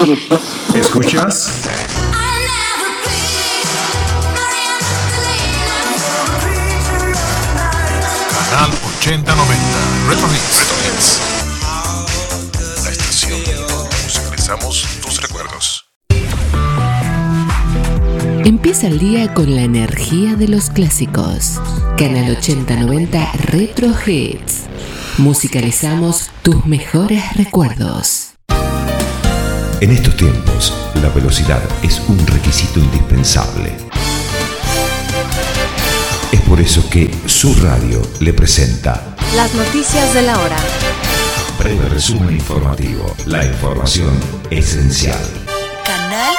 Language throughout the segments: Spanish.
¿Escuchas? Canal 8090 Retro Hits. La estación donde musicalizamos tus recuerdos. Empieza el día con la energía de los clásicos. Canal 8090 Retro Hits. Musicalizamos tus mejores recuerdos. En estos tiempos, la velocidad es un requisito indispensable. Es por eso que su radio le presenta las noticias de la hora. Breve resumen informativo, la información esencial. Canal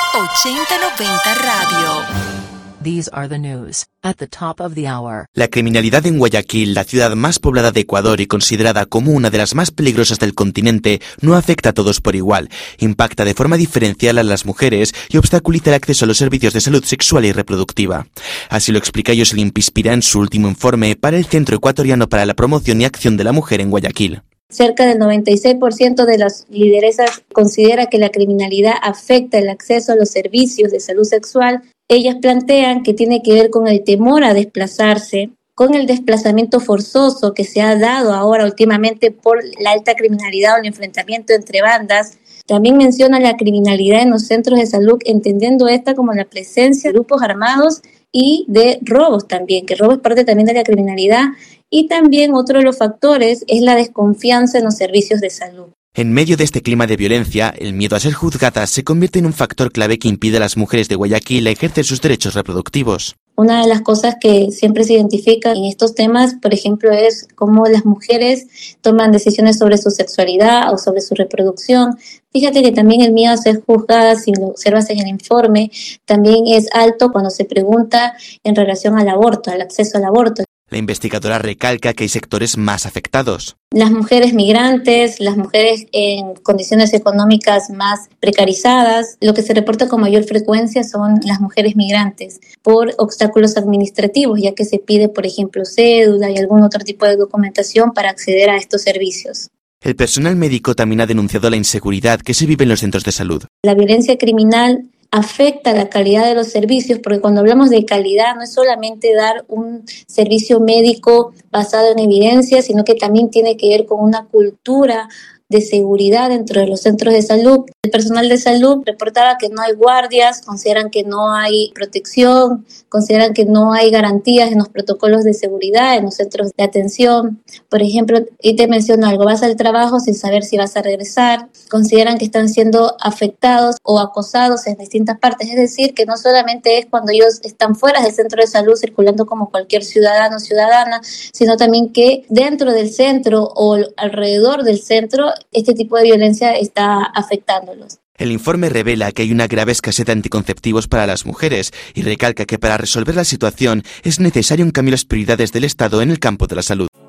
8090 Radio. These are the news at the top of the hour. La criminalidad en Guayaquil, la ciudad más poblada de Ecuador y considerada como una de las más peligrosas del continente, no afecta a todos por igual. Impacta de forma diferencial a las mujeres y obstaculiza el acceso a los servicios de salud sexual y reproductiva. Así lo explica Jocelyn Pispira en su último informe para el Centro Ecuatoriano para la Promoción y Acción de la Mujer en Guayaquil. Cerca del 96% de las lideresas considera que la criminalidad afecta el acceso a los servicios de salud sexual. Ellas plantean que tiene que ver con el temor a desplazarse, con el desplazamiento forzoso que se ha dado ahora últimamente por la alta criminalidad o el enfrentamiento entre bandas. También menciona la criminalidad en los centros de salud, entendiendo esta como la presencia de grupos armados y de robos también, que robo es parte también de la criminalidad. Y también otro de los factores es la desconfianza en los servicios de salud. En medio de este clima de violencia, el miedo a ser juzgadas se convierte en un factor clave que impide a las mujeres de Guayaquil ejercer sus derechos reproductivos. Una de las cosas que siempre se identifica en estos temas, por ejemplo, es cómo las mujeres toman decisiones sobre su sexualidad o sobre su reproducción. Fíjate que también el miedo a ser juzgada, si lo observas en el informe, también es alto cuando se pregunta en relación al aborto, al acceso al aborto. La investigadora recalca que hay sectores más afectados. Las mujeres migrantes, las mujeres en condiciones económicas más precarizadas, lo que se reporta con mayor frecuencia son las mujeres migrantes por obstáculos administrativos, ya que se pide, por ejemplo, cédula y algún otro tipo de documentación para acceder a estos servicios. El personal médico también ha denunciado la inseguridad que se vive en los centros de salud. La violencia criminal afecta la calidad de los servicios, porque cuando hablamos de calidad no es solamente dar un servicio médico basado en evidencia, sino que también tiene que ver con una cultura de seguridad dentro de los centros de salud. El personal de salud reportaba que no hay guardias, consideran que no hay protección, consideran que no hay garantías en los protocolos de seguridad en los centros de atención. Por ejemplo, y te menciono algo, vas al trabajo sin saber si vas a regresar, consideran que están siendo afectados o acosados en distintas partes, es decir, que no solamente es cuando ellos están fuera del centro de salud circulando como cualquier ciudadano o ciudadana, sino también que dentro del centro o alrededor del centro este tipo de violencia está afectándolos. El informe revela que hay una grave escasez de anticonceptivos para las mujeres y recalca que para resolver la situación es necesario un cambio en las prioridades del Estado en el campo de la salud.